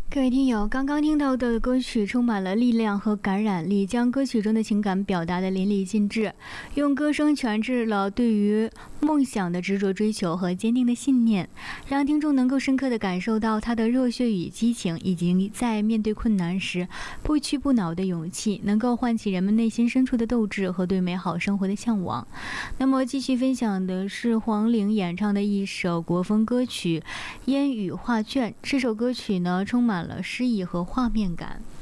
各位听友，刚刚听到的歌曲充满了力量和感染力，将歌曲中的情感表达得淋漓尽致，用歌声诠释了对于梦想的执着追求和坚定的信念，让听众能够深刻地感受到他的热血与激情，以及在面对困难时不屈不挠的勇气，能够唤起人们内心深处的斗志和对美好生活的向往。那么继续分享的是黄龄演唱的一首国风歌曲《烟雨画卷》，这首歌曲呢充满了诗意和画面感。